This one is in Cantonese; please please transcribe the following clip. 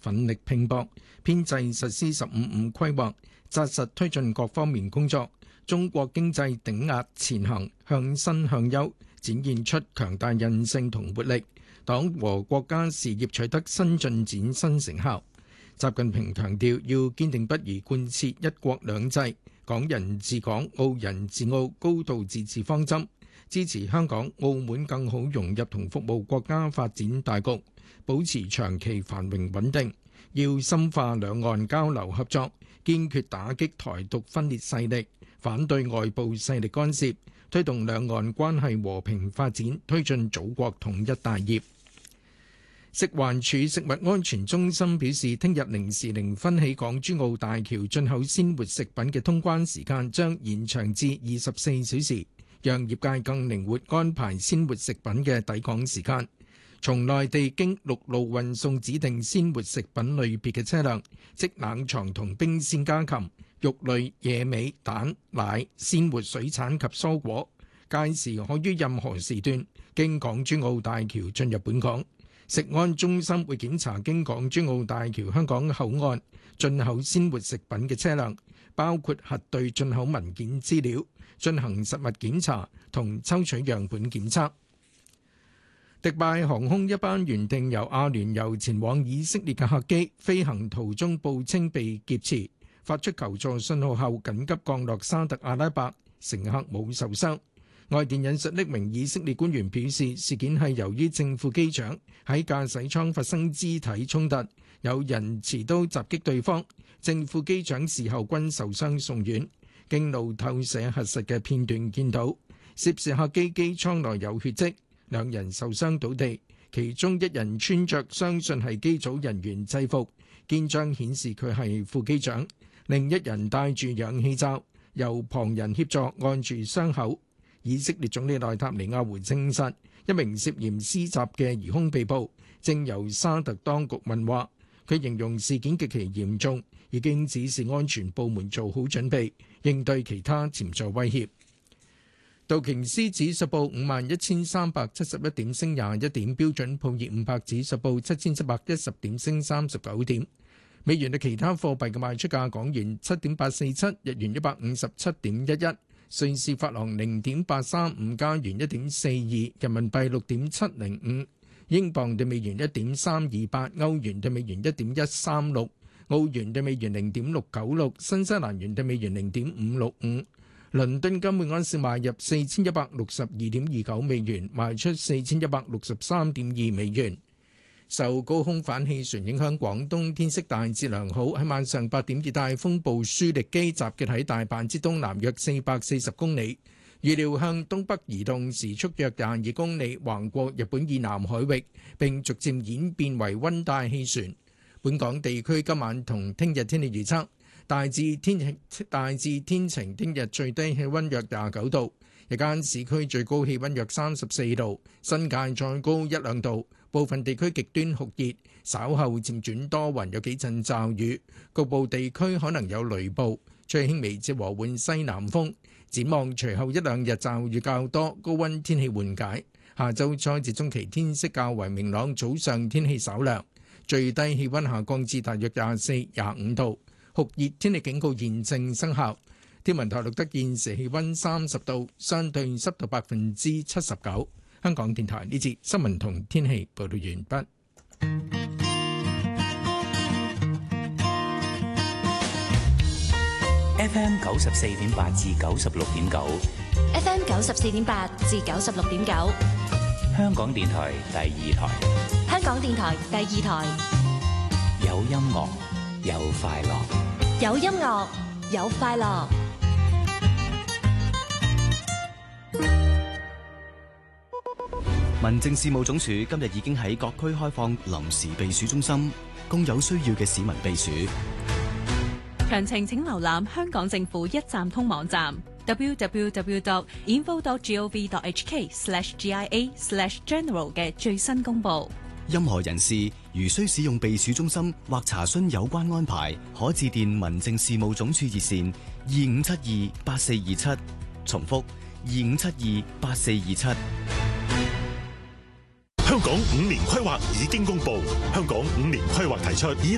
奮力拼搏，編制實施15/5規劃，紮實推進各方面工作。中國經濟頂壓前行，向新向優，展現出強大韌性同活力。黨和國家事業取得新進展、新成效。習近平強調，要堅定不移貫徹一國兩制、港人治港、澳人治澳、高度自治方針，支持香港、澳門更好融入同服務國家發展大局，保持長期繁榮穩定。要深化兩岸交流合作，堅決打擊台獨分裂勢力，反對外部勢力干涉，推動兩岸關係和平發展，推進祖國統一大業。食環署食物安全中心表示，聽日0時0分起，港珠澳大橋進口鮮活食品嘅通關時間將延長至24小時，讓業界更靈活安排鮮活食品嘅抵港時間。從內地經陸路運送指定鮮活食品類別嘅車輛，即冷藏同冰鮮家禽、肉類、野味、蛋、奶、鮮活水產及蔬果，屆時可於任何時段經港珠澳大橋進入本港。食安中心會檢查經港珠澳大橋香港口岸進口鮮活食品嘅車輛，包括核對進口文件資料、進行實物檢查同抽取樣本檢測。迪拜航空一班原定由阿聯酋前往以色列嘅客機，飛行途中報稱被劫持，發出求助信號後緊急降落沙特阿拉伯，乘客冇受傷。外電引述匿名以色列官員表示，事件係由於正副機長喺駕駛艙發生肢體衝突，有人持刀襲擊對方，正副機長事後均受傷送院。經路透社核實嘅片段見到，涉事客機機艙內有血跡。兩人受傷倒地，其中一人穿着相信係機組人員制服，肩章顯示佢係副機長，另一人戴住氧氣罩，由旁人協助按住傷口。以色列總理內塔尼亞胡證實，一名涉嫌施襲嘅疑兇被捕，正由沙特當局問話。佢形容事件極其嚴重，已經指示安全部門做好準備，應對其他潛在威脅。道瓊斯指數報51,371點，升21點；標準普爾500指數報7,710點，升39點。美元對其他貨幣嘅賣出價：港元7.847，日元157.11，瑞士法郎0.835，加元1.42，人民幣6.705，英鎊對美元1.328，歐元對美元1.136，澳元對美元0.696，新西蘭元對美元0.565。倫敦金每安士買入4162.29美元，賣出4163.2美元。受高空反氣旋影響，廣東天色大致良好。喺晚上8點，熱帶風暴舒力基集結喺大阪之東南約440公里，預料向東北移動，時速約22公里，橫過日本以南海域，並逐漸演變為溫帶氣旋。本港地區今晚同聽日天氣預測。大致天晴，聽日最低氣溫約29度，日間市區最高氣溫約34度，新界再高1、2度，部分地區極端酷熱，稍後漸轉多雲，有幾陣驟雨，局部地區可能有雷暴，吹輕微至和緩西南風。展望隨後1、2日驟雨較多，高溫天氣緩解。下週初至中期天色較為明朗，早上天氣稍涼，最低氣溫下降至大約24、25度。酷熱天氣警告現正生效。天文台錄得現時氣溫30度，相對濕度79%。香港電台呢節新聞同天氣報道完畢。 FM 94.8至96.9 ，FM 94.8至96.9， 香港電台第2台， 香港電台第2台， 有音樂。有快樂， 有音樂，有快樂。 民政事務總署今日已經喺各區開放臨時避暑中心，供有需要嘅市民避暑。 詳情請瀏覽香港政府一站通網站 www.info.gov.hk/GIA/general 嘅最新公佈。 任何人士如需使用避暑中心或查詢有關安排，可致電民政事務總署熱線25728427，重複25728427。 香港5年規劃已經公佈，香港5年規劃提出以